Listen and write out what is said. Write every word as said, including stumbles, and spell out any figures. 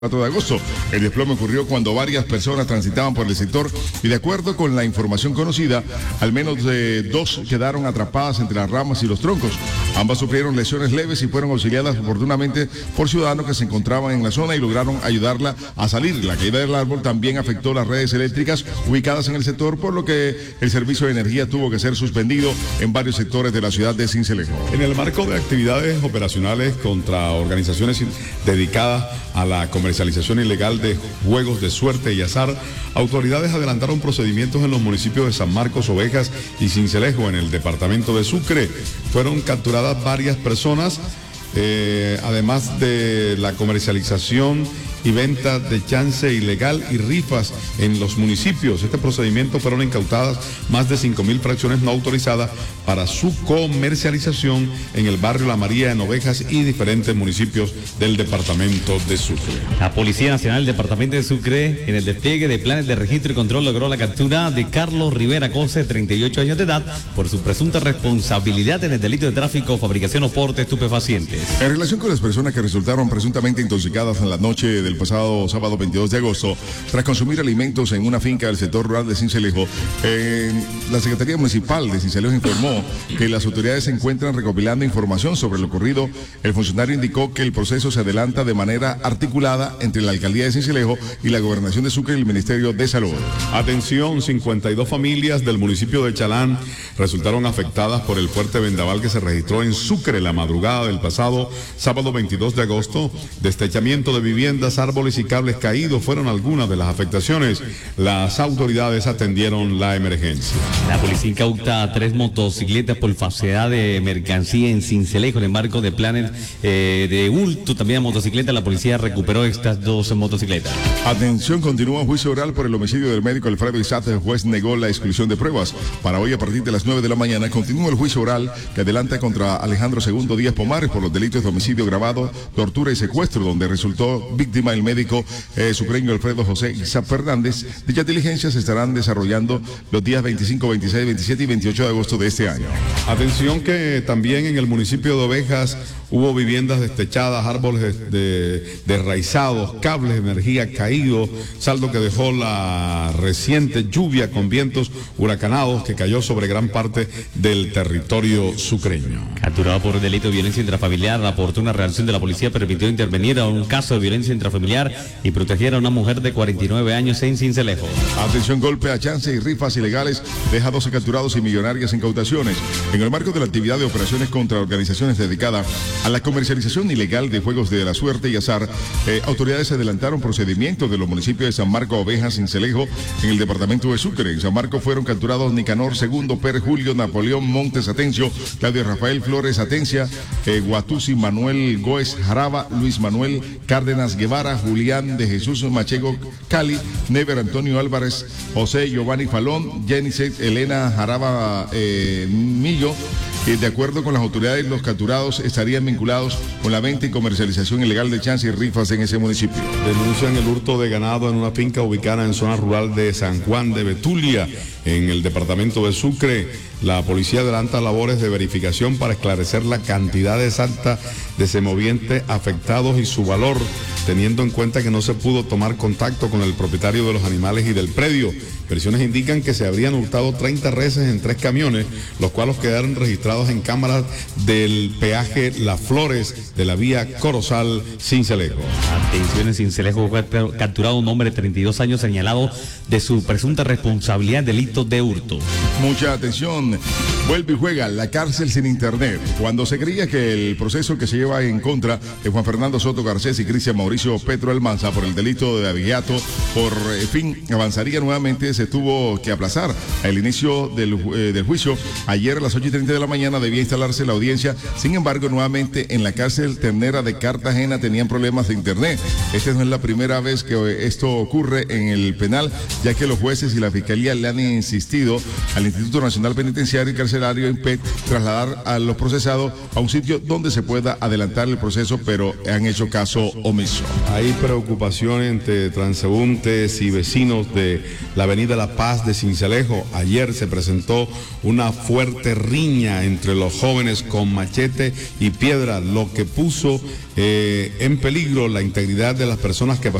cuatro de agosto. El desplome ocurrió cuando varias personas transitaban por el sector y, de acuerdo con la información conocida, al menos de dos quedaron atrapadas entre las ramas y los troncos. Ambas sufrieron lesiones leves y fueron auxiliadas oportunamente por ciudadanos que se encontraban en la zona y lograron ayudarla a salir. La caída del árbol también afectó las redes eléctricas ubicadas en el sector, por lo que el servicio de energía tuvo que ser suspendido en varios sectores de la ciudad de Sincelejo. En el marco de actividades operacionales contra organizaciones dedicadas a la comercialización ilegal de juegos de suerte y azar, autoridades adelantaron procedimientos en los municipios de San Marcos, Ovejas y Sincelejo, en el departamento de Sucre. Fueron capturadas varias personas, eh, además de la comercialización y venta de chance ilegal y rifas en los municipios. Este procedimiento fueron incautadas más de cinco mil fracciones no autorizadas para su comercialización en el barrio La María, en Ovejas y diferentes municipios del departamento de Sucre. La Policía Nacional del departamento de Sucre, en el despliegue de planes de registro y control, logró la captura de Carlos Rivera Cose, de treinta y ocho años de edad, por su presunta responsabilidad en el delito de tráfico, fabricación o porte de estupefacientes. En relación con las personas que resultaron presuntamente intoxicadas en la noche de el pasado sábado veintidós de agosto, tras consumir alimentos en una finca del sector rural de Sincelejo, eh, la Secretaría Municipal de Sincelejo informó que las autoridades se encuentran recopilando información sobre lo ocurrido. El funcionario indicó que el proceso se adelanta de manera articulada entre la Alcaldía de Sincelejo y la Gobernación de Sucre y el Ministerio de Salud. Atención, cincuenta y dos familias del municipio de Chalán resultaron afectadas por el fuerte vendaval que se registró en Sucre la madrugada del pasado sábado veintidós de agosto. Destechamiento de viviendas, árboles y cables caídos fueron algunas de las afectaciones. Las autoridades atendieron la emergencia. La policía incauta tres motocicletas por falsedad de mercancía en Sincelejo, en el marco de planes eh, de hurto. También motocicletas, la policía recuperó estas dos motocicletas. Atención, continúa un juicio oral por el homicidio del médico Alfredo Isat. El juez negó la exclusión de pruebas. Para hoy, a partir de las nueve de la mañana, continúa el juicio oral que adelanta contra Alejandro Segundo Díaz Pomares por los delitos de homicidio agravado, tortura y secuestro, donde resultó víctima el médico eh, sucreño Alfredo José Isaac Fernández. Dichas diligencias se estarán desarrollando los días veinticinco, veintiséis, veintisiete y veintiocho de agosto de este año. Atención que también en el municipio de Ovejas hubo viviendas destechadas, árboles de, derraizados, cables de energía caídos, saldo que dejó la reciente lluvia con vientos huracanados que cayó sobre gran parte del territorio sucreño. Capturado por delito de violencia intrafamiliar, la oportuna reacción de la policía permitió intervenir a un caso de violencia intrafamiliar y proteger a una mujer de cuarenta y nueve años en Sincelejo. Atención, golpe a chance y rifas ilegales deja doce capturados y millonarias incautaciones. En el marco de la actividad de operaciones contra organizaciones dedicadas a la comercialización ilegal de juegos de la suerte y azar, eh, autoridades adelantaron procedimientos de los municipios de San Marcos, Ovejas, Sincelejo, en el departamento de Sucre. En San Marcos fueron capturados Nicanor Segundo Pérez Julio Napoleón Montes Atencio, Claudio Rafael Flores Atencia, eh, Guatusi Manuel Góez Jaraba, Luis Manuel Cárdenas Guevara, Julián de Jesús Machego Cali, Never Antonio Álvarez, José Giovanni Falón, Jenicet Elena Jaraba eh, Millo. Y de acuerdo con las autoridades, los capturados estarían vinculados con la venta y comercialización ilegal de chance y rifas en ese municipio. Denuncian el hurto de ganado en una finca ubicada en zona rural de San Juan de Betulia, en el departamento de Sucre. La policía adelanta labores de verificación para esclarecer la cantidad exacta de semovientes afectados y su valor, teniendo en cuenta que no se pudo tomar contacto con el propietario de los animales y del predio. Versiones indican que se habrían hurtado treinta reses en tres camiones, los cuales quedaron registrados en cámaras del peaje Las Flores de la vía Corozal Sincelejo. Atención, en Sincelejo fue capturado un hombre de treinta y dos años señalado de su presunta responsabilidad en delitos de hurto. Mucha atención. Vuelve y juega la cárcel sin internet. Cuando se creía que el proceso que se lleva en contra de Juan Fernando Soto Garcés y Cristian Mauricio Petro Almanza por el delito de abigeato, por eh, fin, avanzaría nuevamente, se tuvo que aplazar el inicio del, eh, del juicio. Ayer a las ocho y treinta de la mañana debía instalarse la audiencia. Sin embargo, nuevamente en la cárcel Ternera de Cartagena tenían problemas de internet. Esta no es la primera vez que esto ocurre en el penal, ya que los jueces y la fiscalía le han insistido al Instituto Nacional Penitenciario penitenciario y carcelario en P E T trasladar a los procesados a un sitio donde se pueda adelantar el proceso, pero han hecho caso omiso. Hay preocupación entre transeúntes y vecinos de la avenida La Paz de Sincelejo. Ayer se presentó una fuerte riña entre los jóvenes con machete y piedra, lo que puso eh, en peligro la integridad de las personas que